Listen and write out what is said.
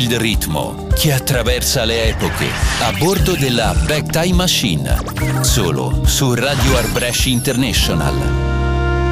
il ritmo che attraversa le epoche a bordo della Back Time Machine, solo su Radio Art Brescia International.